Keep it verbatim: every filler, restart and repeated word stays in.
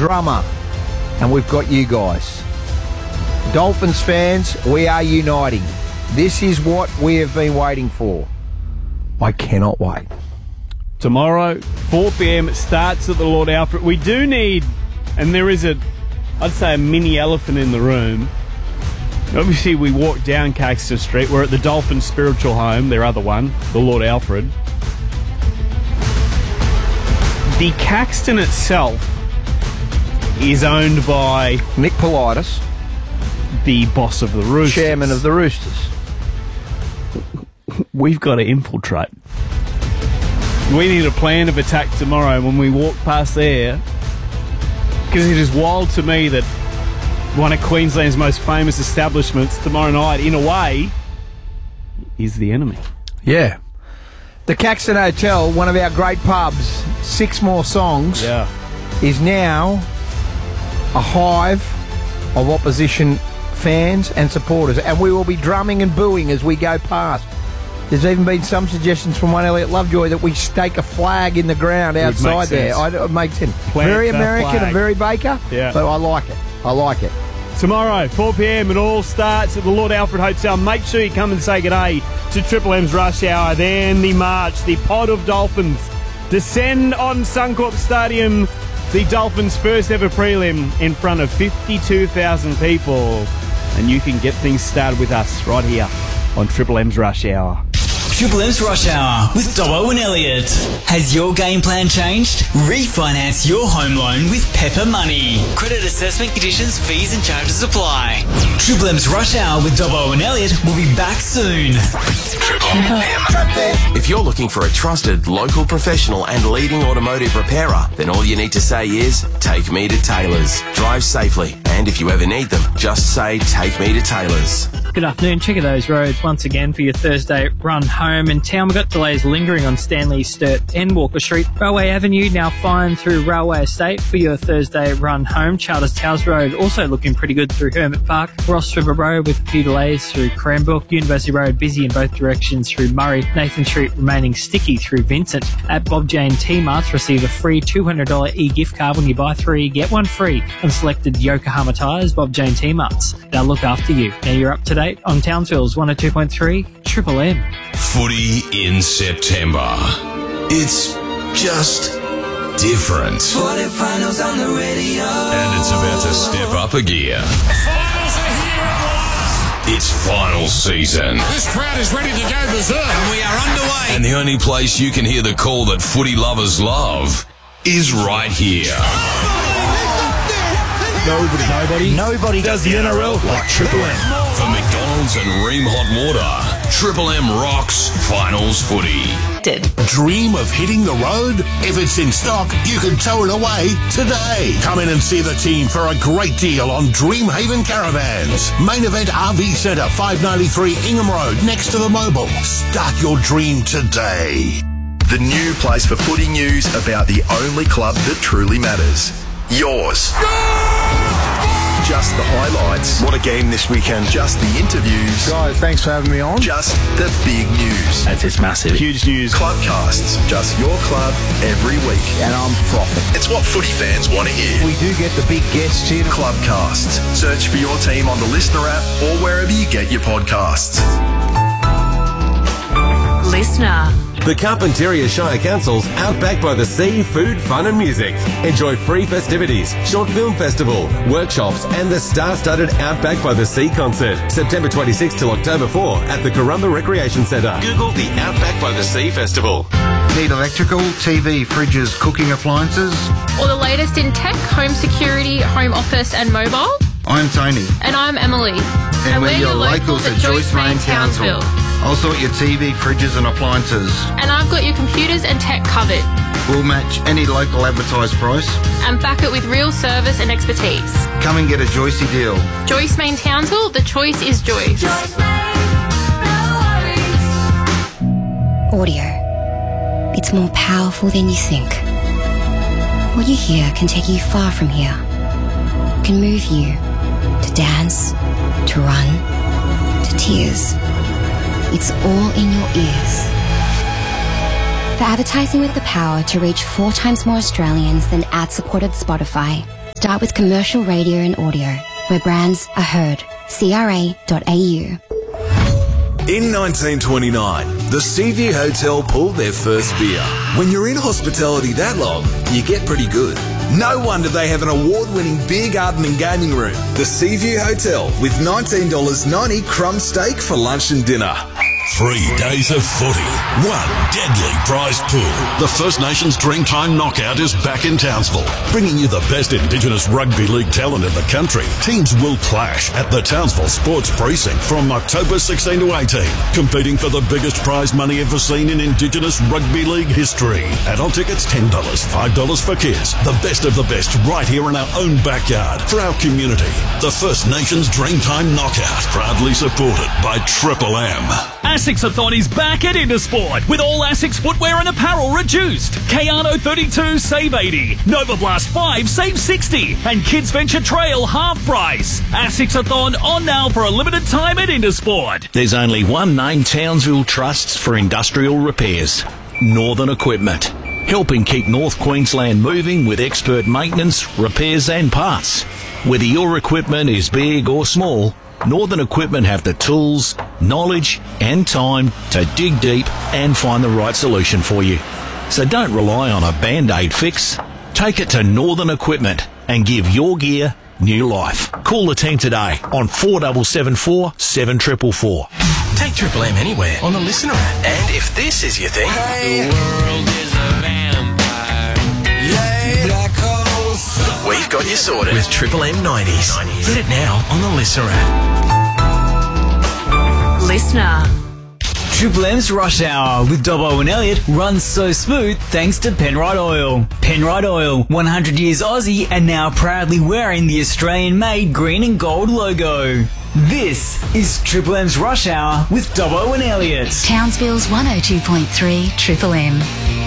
drummer, and we've got you guys. Dolphins fans, we are uniting. This is what we have been waiting for. I cannot wait. Tomorrow, four p.m, it starts at the Lord Alfred. We do need, and there is a, I'd say a mini elephant in the room. Obviously, we walk down Caxton Street. We're at the Dolphin Spiritual Home, their other one, the Lord Alfred. The Caxton itself is owned by Nick Politis, the boss of the Roosters. Chairman of the Roosters. We've got to infiltrate. We need a plan of attack tomorrow when we walk past there, because it is wild to me that one of Queensland's most famous establishments tomorrow night, in a way, is the enemy. Yeah. The Caxton Hotel, one of our great pubs, Six More Songs, yeah. is now a hive of opposition fans and supporters, and we will be drumming and booing as we go past. There's even been some suggestions from one Elliot Lovejoy that we stake a flag in the ground outside there. I, it makes sense. Plant very American flag. and very Baker, yeah. but I like it. I like it. Tomorrow, four p.m, it all starts at the Lord Alfred Hotel. Make sure you come and say good day to Triple M's Rush Hour. Then the march, the pod of Dolphins, descend on Suncorp Stadium. The Dolphins' first ever prelim in front of fifty-two thousand people. And you can get things started with us right here on Triple M's Rush Hour. Triple M's Rush Hour with Dobbo and Elliot. Has your game plan changed? Refinance your home loan with Pepper Money. Credit assessment conditions, fees and charges apply. Triple M's Rush Hour with Dobbo and Elliot will be back soon. Triple M. If you're looking for a trusted local professional and leading automotive repairer, then all you need to say is, take me to Taylor's. Drive safely, and if you ever need them, just say, take me to Taylor's. Good afternoon. Check out those roads once again for your Thursday run home in town. We've got delays lingering on Stanley, Sturt and Walker Street. Railway Avenue now fine through Railway Estate for your Thursday run home. Charters Towers Road also looking pretty good through Hermit Park. Ross River Road with a few delays through Cranbrook. University Road busy in both directions through Murray. Nathan Street remaining sticky through Vincent. At Bob Jane T-Marts, receive a free two hundred dollars e-gift card when you buy three, get one free on selected Yokohama tyres. Bob Jane T-Marts. They'll look after you. Now you're up to date on Townsville's one oh two point three Triple M. Footy in September. It's just different. Footy finals on the radio. And it's about to step up a gear. Finals are here at last. It's final season. This crowd is ready to go berserk. And we are underway. And the only place you can hear the call that footy lovers love is right here. Nobody, nobody, Nobody does the N R L like Triple M. For McDonald's and Ream Hot Water, Triple M rocks finals footy. Dream of hitting the road? If it's in stock, you can tow it away today. Come in and see the team for a great deal on Dreamhaven Caravans. Main Event R V Centre, five ninety-three Ingham Road, next to the Mobil. Start your dream today. The new place for footy news about the only club that truly matters. Yours. Just the highlights. What a game this weekend. Just the interviews. Guys, thanks for having me on. Just the big news. That's just massive. Huge news. Clubcasts. Just your club every week. And I'm frothing. It's what footy fans want to hear. We do get the big guests here. Clubcasts. Search for your team on the Listener app or wherever you get your podcasts. Listener. The Carpentaria Shire Council's Outback by the Sea Food, Fun and Music. Enjoy free festivities, short film festival, workshops and the star-studded Outback by the Sea concert. September twenty-sixth till October fourth at the Corumba Recreation Centre. Google the Outback by the Sea Festival. Need electrical, T V, fridges, cooking appliances? Or the latest in tech, home security, home office and mobile? I'm Tony. And I'm Emily. And, and we're, we're your locals, locals at Joyce Main Townsville. I'll sort your T V, fridges and appliances. And I've got your computers and tech covered. We'll match any local advertised price. And back it with real service and expertise. Come and get a Joycey deal. Joyce Main Townsville, the choice is Joyce. Joyce Main, no worries. Audio. It's more powerful than you think. What you hear can take you far from here. Can move you to dance, to run, to tears. It's all in your ears. For advertising with the power to reach four times more Australians than ad-supported Spotify, Start with commercial radio and audio, where brands are heard. C R A dot A U. In nineteen twenty-nine, the Seaview Hotel pulled their first beer. When you're in hospitality that long, you get pretty good. No wonder they have an award-winning beer garden and gaming room. The Seaview Hotel with nineteen dollars ninety crumb steak for lunch and dinner. Three days of footy, one deadly prize pool. The First Nations Dreamtime Knockout is back in Townsville, bringing you the best Indigenous rugby league talent in the country. Teams will clash at the Townsville Sports Precinct from October sixteenth to eighteenth, competing for the biggest prize money ever seen in Indigenous rugby league history. Adult tickets ten dollars, five dollars for kids. The best of the best right here in our own backyard for our community. The First Nations Dreamtime Knockout, proudly supported by Triple M. ASICS-a-thon is back at Intersport with all ASICS footwear and apparel reduced. Kayano thirty-two save eighty, Nova Blast five save sixty, and Kids Venture Trail half price. ASICS-a-thon on now for a limited time at Intersport. There's only one name Townsville trusts for industrial repairs: Northern Equipment, helping keep North Queensland moving with expert maintenance, repairs and parts. Whether your equipment is big or small, Northern Equipment have the tools, knowledge and time to dig deep and find the right solution for you. So don't rely on a Band-Aid fix. Take it to Northern Equipment and give your gear new life. Call the team today on four seven seven four, seven four four four. Take Triple M anywhere on the Listener app. And if this is your thing... Hey. The world is a vampire. Yeah. Black holes. We've got you sorted with Triple M nineties. Get it now on the Listener app. Listener. Triple M's Rush Hour with Dobbo and Elliot runs so smooth thanks to Penrite Oil. Penrite Oil, one hundred years Aussie and now proudly wearing the Australian-made green and gold logo. This is Triple M's Rush Hour with Dobbo and Elliot. Townsville's one oh two point three Triple M.